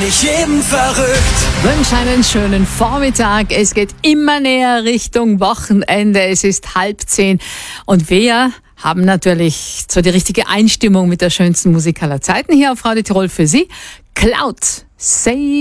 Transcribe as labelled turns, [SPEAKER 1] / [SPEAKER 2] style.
[SPEAKER 1] mich eben verrückt.
[SPEAKER 2] Wünsche einen schönen Vormittag. Es geht immer näher Richtung Wochenende. Es ist 9:30 und wir haben natürlich so die richtige Einstimmung mit der schönsten Musik aller Zeiten hier auf Radio Tirol für Sie. Cloud, Say